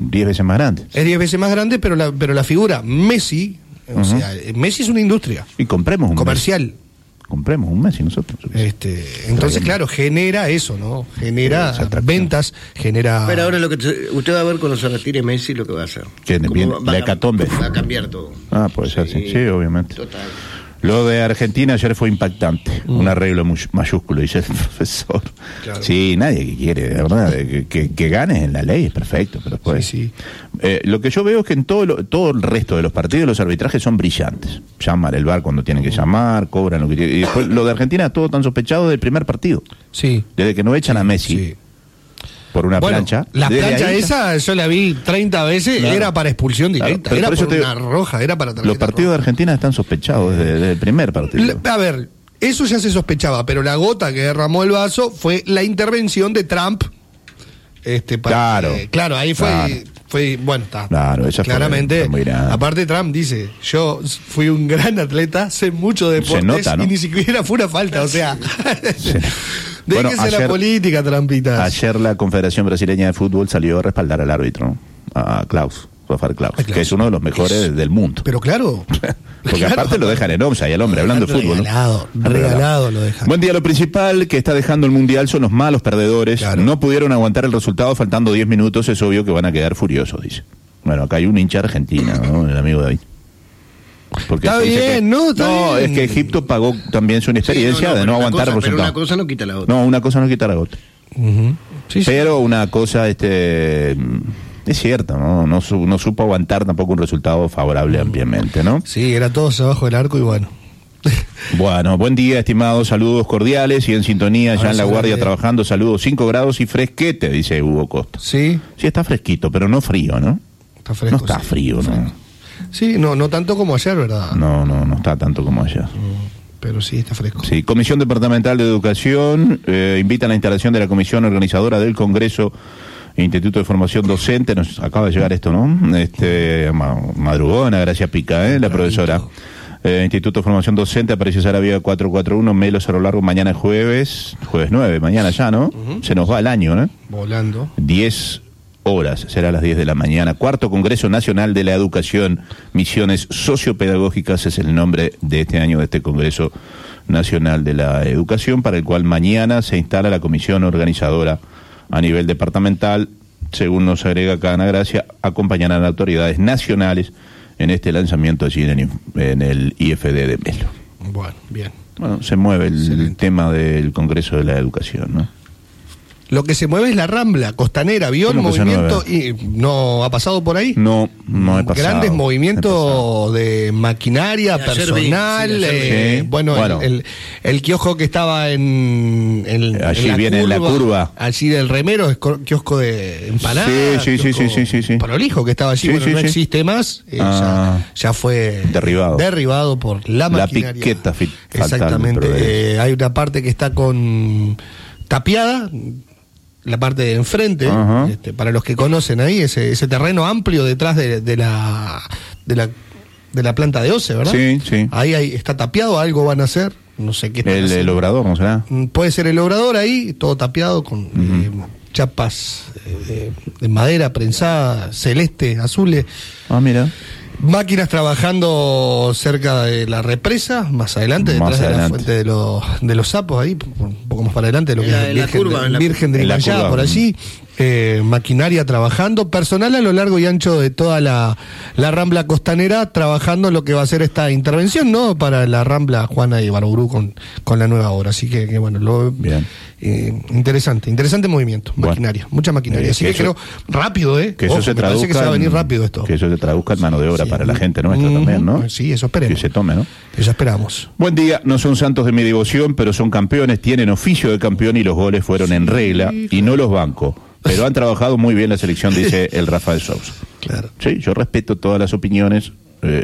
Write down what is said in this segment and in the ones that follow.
10 veces más grande. Es 10 veces más grande, pero la figura Messi, o sea, Messi es una industria. Y compremos un comercial. Messi. Compremos un Messi nosotros. Entonces, claro, genera eso, ¿no? Genera ventas, genera... Pero ahora usted va a ver cuando se retire Messi lo que va a hacer. La hecatombe. Va a cambiar todo. Puede ser, sí, obviamente. Total. Lo de Argentina ayer fue impactante. Un arreglo mayúsculo, dice el profesor. Claro. Sí, nadie que quiere, de verdad, que ganes en la ley es perfecto, pero después... Sí. Lo que yo veo es que en todo el resto de los partidos los arbitrajes son brillantes. Llaman el VAR cuando tienen que llamar, cobran lo que tienen. Y después lo de Argentina todo tan sospechado del primer partido. Sí. Desde que no echan a Messi. Sí. Por una plancha. La plancha esa, yo la vi 30 veces, claro. Era para expulsión directa, claro, era por una roja, era para tarjeta los partidos roja. De Argentina están sospechados desde el primer partido. A ver, eso ya se sospechaba, pero la gota que derramó el vaso fue la intervención de Trump. Claro, ahí fue bueno, está. Claro, esa claramente. Fue aparte Trump dice, yo fui un gran atleta, sé mucho de deportes, nota, ¿no? Y ni siquiera fue una falta, o sea... Sí. Déjese la política, trampitas. Ayer la Confederación Brasileña de Fútbol salió a respaldar al árbitro, ¿no? A Rafael Klaus, que es uno de los mejores del mundo. Pero claro. Porque aparte lo dejan en offside y al hombre hablando de fútbol. Regalado lo dejan. Buen día, lo principal que está dejando el Mundial son los malos perdedores. Claro. No pudieron aguantar el resultado faltando 10 minutos, es obvio que van a quedar furiosos, dice. Bueno, acá hay un hincha argentina, ¿no? El amigo David. Porque está bien, no, es que Egipto pagó también su inexperiencia de no aguantar el resultado. Pero una cosa no quita la otra. No, una cosa no quita la otra. Pero una cosa, es cierto, ¿no? No supo aguantar tampoco un resultado favorable ampliamente, ¿no? Sí, era todos abajo del arco y bueno. Bueno, buen día, estimados, saludos cordiales y en sintonía ya en La Guardia trabajando, saludos, 5 grados y fresquete, dice Hugo Costa. Sí. Sí, está fresquito, pero no frío, ¿no? Está fresco. No está frío, ¿no? Sí, no tanto como ayer, ¿verdad? No está tanto como ayer. Pero sí, está fresco. Sí, Comisión Departamental de Educación invita a la instalación de la comisión organizadora del Congreso Instituto de Formación Docente. Nos acaba de llegar esto, ¿no? Madrugona, Gracia Pica, la profesora. Instituto de Formación Docente, Aparicio Saravia 441, Melo Cerro Largo, mañana jueves 9, mañana ya, ¿no? Se nos va el año, ¿no? Volando. 10 horas, será a las 10 de la mañana. Cuarto Congreso Nacional de la Educación, Misiones Sociopedagógicas es el nombre de este año de este Congreso Nacional de la Educación, para el cual mañana se instala la comisión organizadora a nivel departamental. Según nos agrega acá Ana Gracia, acompañarán a autoridades nacionales en este lanzamiento allí en el IFD de Melo. Bueno, bien. Bueno, se mueve el tema del Congreso de la Educación, ¿no? Lo que se mueve es la Rambla Costanera, vio el movimiento y no ha pasado por ahí. No he pasado. Grandes movimientos de maquinaria, personal. Bueno. El kiosco que estaba allí viene la curva. Allí del Remero, es kiosco de empanadas. Sí. Prolijo que estaba allí, no existe más. Ya fue derribado por la maquinaria. La piqueta. Exactamente. Hay una parte que está con tapiada. La parte de enfrente, para los que conocen ahí, ese terreno amplio detrás de la planta de OCE, ¿verdad? Sí. Ahí está tapiado, algo van a hacer, no sé qué. El obrador, ¿no será? Puede ser el obrador ahí, todo tapiado con chapas de madera prensada, celeste, azules. Mira. Máquinas trabajando cerca de la represa, más adelante, detrás de la fuente de los sapos, ahí, un poco más para adelante, lo que es Virgen de Imayá, por allí. Maquinaria trabajando, personal a lo largo y ancho de toda la Rambla Costanera, trabajando en lo que va a ser esta intervención, ¿no? Para la Rambla Juana y Barburú con la nueva obra. Así que bueno, bien. Interesante movimiento, maquinaria, mucha maquinaria. Así que creo rápido, que eso se traduzca, que se va a venir rápido esto. Que eso se traduzca en mano de obra para la gente nuestra también, ¿no? Sí, eso esperemos. Que se tome, ¿no? Eso esperamos. Buen día, no son santos de mi devoción, pero son campeones, tienen oficio de campeón y los goles fueron en regla y no los banco. Pero han trabajado muy bien la selección, dice el Rafael Sousa. Claro. Sí, yo respeto todas las opiniones.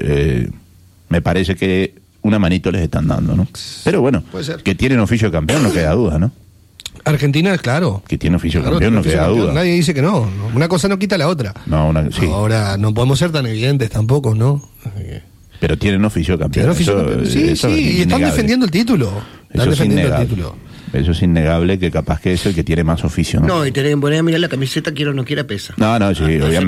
Me parece que una manito les están dando, ¿no? Pero bueno, que tienen oficio de campeón, no queda duda, ¿no? Argentina, claro. Que tiene oficio de campeón, no queda duda. Nadie dice que no. Una cosa no quita la otra. Sí. Ahora, no podemos ser tan evidentes tampoco, ¿no? Pero tienen oficio de campeón. Sí, y están defendiendo el título. Eso es innegable, que capaz que es el que tiene más oficio, ¿no? No, y tenés que poner a mirar la camiseta, quiera o no quiera, pesa. No, sí, obviamente.